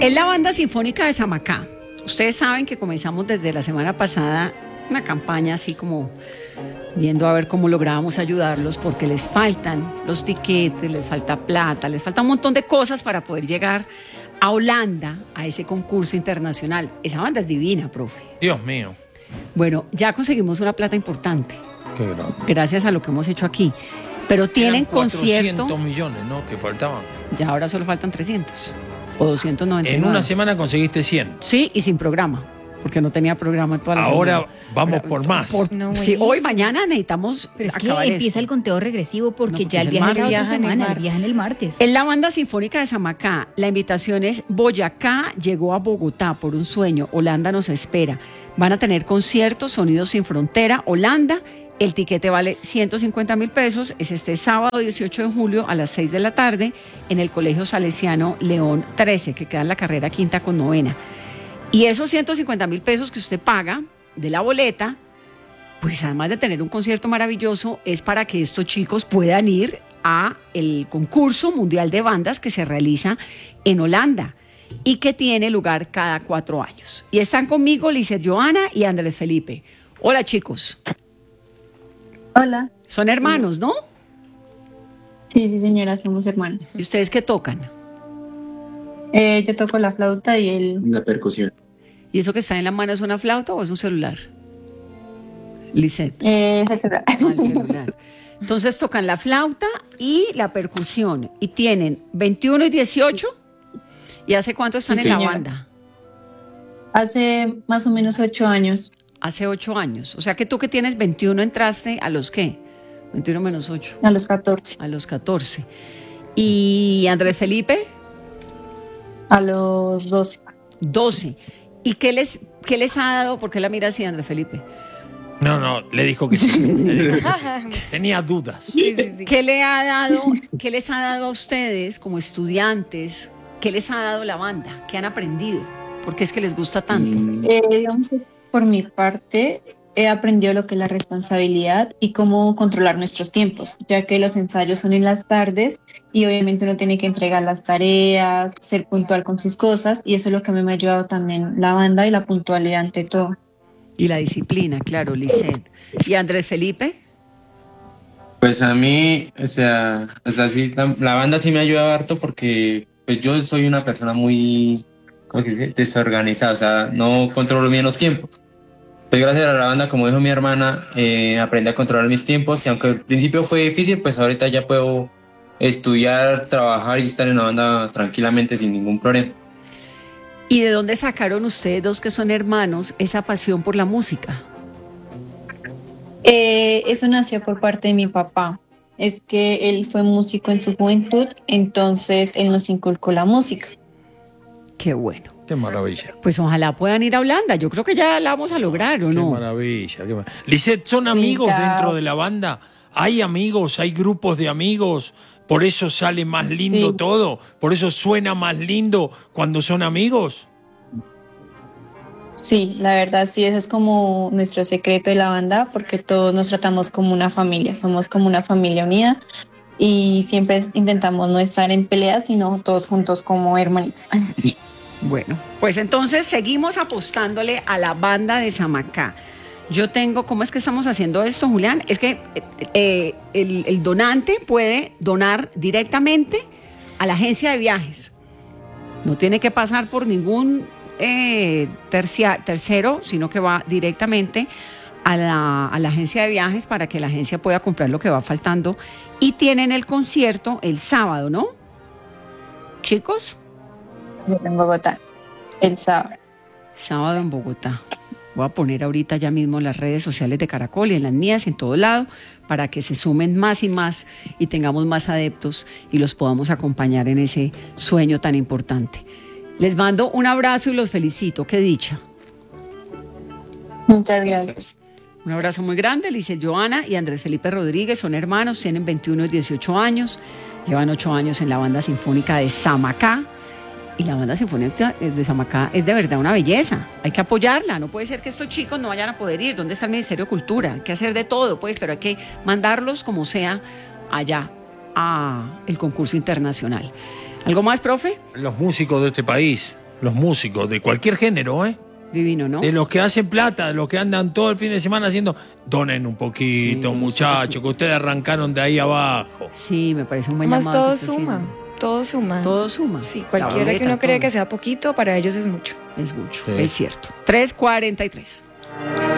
Es la Banda Sinfónica de Samacá. Ustedes saben que comenzamos desde la semana pasada una campaña así como viendo a ver cómo lográbamos ayudarlos, porque les faltan los tiquetes, les falta plata, les falta un montón de cosas para poder llegar a Holanda, a ese concurso internacional. Esa banda es divina, profe. Dios mío. Bueno, ya conseguimos una plata importante. Qué grande. Gracias a lo que hemos hecho aquí. Pero tienen Eran 400 concierto. millones, ¿no? Que faltaban. Ya ahora solo faltan 300 o 299. En una semana conseguiste 100. Sí, y sin programa, porque no tenía programa toda la semana. Ahora vamos por más. No, Sí, hoy, mañana necesitamos Pero es que acabar empieza esto. el conteo regresivo porque No, ya el porque viaje el de la martes. otra semana, el viaje en el martes. En la Banda Sinfónica de Samacá, la invitación es Boyacá llegó a Bogotá por un sueño, Holanda nos espera. Van a tener conciertos, Sonidos Sin Frontera, Holanda. El tiquete vale 150.000 pesos. Es este sábado 18 de julio a las 6 de la tarde en el Colegio Salesiano León 13, que queda en la carrera 5ª con 9ª. Y esos 150.000 pesos que usted paga de la boleta, pues además de tener un concierto maravilloso, es para que estos chicos puedan ir a el concurso mundial de bandas que se realiza en Holanda y que tiene lugar cada 4 años. Y están conmigo Lizeth Joana y Andrés Felipe. Hola, chicos. Hola. Son hermanos, ¿no? Sí, señora, somos hermanos. ¿Y ustedes qué tocan? Yo toco la flauta y él La percusión. ¿Y eso que está en la mano es una flauta o es un celular? Lizeth. el celular. El celular. Entonces tocan la flauta y la percusión. Y tienen 21 y 18. ¿Y hace cuánto están Sí, en la señora. banda? Hace más o menos 8 años. Hace 8 años. O sea que tú que tienes 21 entraste a los ¿qué? 21 menos 8. A los 14. A los 14. ¿Y Andrés Felipe? A los 12. 12. ¿Y qué les ha dado? ¿Por qué la mira así, Andrés Felipe? No, le dijo que sí. Le dijo que sí. Tenía dudas. ¿Qué les ha dado a ustedes como estudiantes? ¿Qué les ha dado la banda? ¿Qué han aprendido? ¿Por qué es que les gusta tanto? Digamos que por mi parte, he aprendido lo que es la responsabilidad y cómo controlar nuestros tiempos, ya que los ensayos son en las tardes y obviamente uno tiene que entregar las tareas, ser puntual con sus cosas, y eso es lo que a mí me ha ayudado también la banda y la puntualidad ante todo. Y la disciplina, claro, Lizeth. ¿Y Andrés Felipe? Pues a mí, o sea sí, la banda sí me ha ayudado harto porque pues yo soy una persona muy, ¿cómo se dice? Desorganizada, o sea, no controlo bien los tiempos. Pues gracias a la banda, como dijo mi hermana, aprendí a controlar mis tiempos y aunque al principio fue difícil, pues ahorita ya puedo estudiar, trabajar y estar en la banda tranquilamente sin ningún problema. ¿Y de dónde sacaron ustedes dos que son hermanos esa pasión por la música? Eso nació por parte de mi papá. Es que él fue músico en su juventud, entonces él nos inculcó la música. Qué bueno. Qué maravilla. Pues ojalá puedan ir a Holanda. Yo creo que ya la vamos a lograr, ¿o no? Qué maravilla. Lizeth, ¿son amigos ya. dentro de la banda? ¿Hay amigos? ¿Hay grupos de amigos? ¿Por eso sale más lindo Sí. todo? ¿Por eso suena más lindo cuando son amigos? Sí, la verdad sí, ese es como nuestro secreto de la banda, porque todos nos tratamos como una familia, somos como una familia unida y siempre intentamos no estar en peleas, sino todos juntos como hermanitos. Bueno, pues entonces seguimos apostándole a la banda de Samacá. Yo tengo, ¿cómo es que estamos haciendo esto, Julián? Es que el donante puede donar directamente a la agencia de viajes. No tiene que pasar por ningún tercero, sino que va directamente a la agencia de viajes para que la agencia pueda comprar lo que va faltando. Y tienen el concierto el sábado, ¿no? Chicos. En Bogotá, el sábado. Sábado en Bogotá. Voy a poner ahorita ya mismo en las redes sociales de Caracol y en las mías, en todo lado, para que se sumen más y más y tengamos más adeptos y los podamos acompañar en ese sueño tan importante. Les mando un abrazo y los felicito. Qué dicha. Muchas gracias. Un abrazo muy grande. Lizeth Joana y Andrés Felipe Rodríguez son hermanos, tienen 21 y 18 años, llevan 8 años en la Banda Sinfónica de Samacá. Y la Banda Sinfónica de Samacá es de verdad una belleza. Hay que apoyarla. No puede ser que estos chicos no vayan a poder ir. ¿Dónde está el Ministerio de Cultura? Hay que hacer de todo, pues, pero hay que mandarlos como sea allá a el concurso internacional. ¿Algo más, profe? Los músicos de este país los músicos de cualquier género, Divino, ¿no? de los que hacen plata, de los que andan todo el fin de semana haciendo, donen un poquito, Sí, muchachos, que ustedes arrancaron de ahí abajo. Sí, me parece un buen Más llamado. todo que está suma, haciendo. todo suma. Todo suma. Sí, La cualquiera que boleta, uno cree todo. que sea poquito, para ellos es mucho. Es mucho, Sí. es cierto. 3:43.